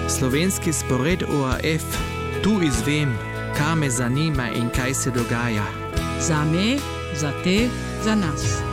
Slovenski spored ORF, tu izvem, kaj me zanima in kaj se dogaja. Za me, za te, za nas.